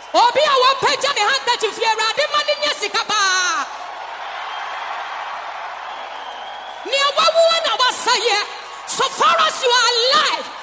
Obi a wapagya ne handkerchief yɛ Awurade ma ne nyɛ sika paa. Nea wawu na wasayɛ. So far as you are alive,